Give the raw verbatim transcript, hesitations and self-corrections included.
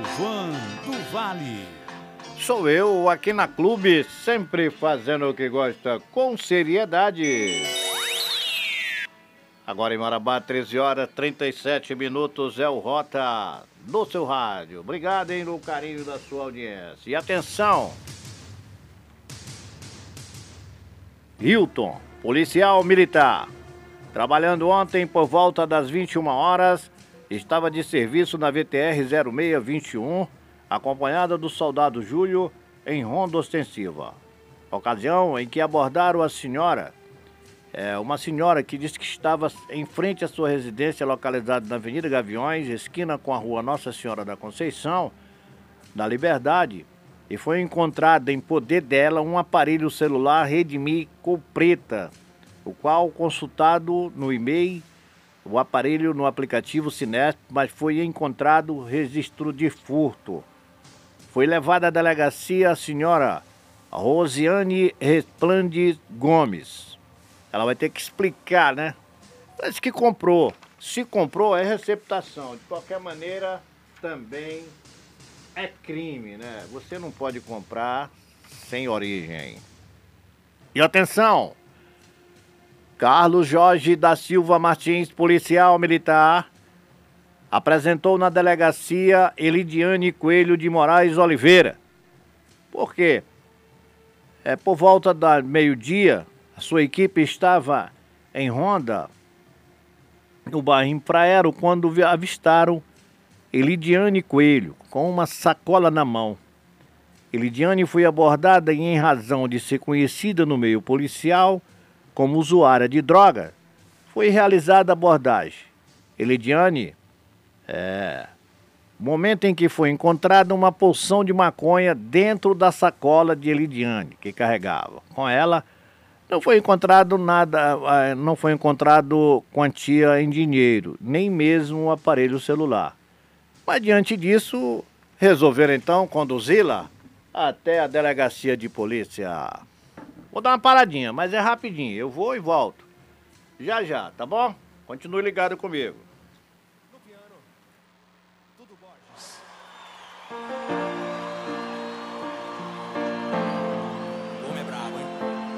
João do Vale. Sou eu, aqui na Clube, sempre fazendo o que gosta com seriedade. Agora em Marabá, treze horas e trinta e sete minutos, é o Rota no seu rádio. Obrigado, hein, no carinho da sua audiência. E atenção! Hilton, policial militar, trabalhando ontem por volta das vinte e uma horas, estava de serviço na V T R zero seis vinte e um, acompanhada do soldado Júlio em ronda ostensiva. Ocasião em que abordaram a senhora, é, uma senhora que disse que estava em frente à sua residência localizada na Avenida Gaviões, esquina com a rua Nossa Senhora da Conceição, na Liberdade, e foi encontrada em poder dela um aparelho celular Redmi cor preta, o qual consultado no e-mail, o aparelho no aplicativo Sinesp, mas foi encontrado registro de furto. Foi levada à delegacia a senhora Rosiane Resplandes Gomes. Ela vai ter que explicar, né? Parece que comprou. Se comprou, é receptação. De qualquer maneira, também é crime, né? Você não pode comprar sem origem. E atenção! Carlos Jorge da Silva Martins, policial militar, apresentou na delegacia Elidiane Coelho de Moraes Oliveira. Por quê? É, por volta da meio-dia, a sua equipe estava em ronda no bairro Infraero quando avistaram Elidiane Coelho com uma sacola na mão. Elidiane foi abordada e, em razão de ser conhecida no meio policial como usuária de droga, foi realizada a abordagem. Elidiane, é, momento em que foi encontrada uma porção de maconha dentro da sacola de Elidiane, que carregava. Com ela, não foi encontrado nada, não foi encontrado quantia em dinheiro, nem mesmo um aparelho celular. Mas diante disso, resolveram então conduzi-la até a delegacia de polícia. Vou dar uma paradinha, mas é rapidinho, eu vou e volto. Já já, tá bom? Continue ligado comigo. No piano, Dudu Borges.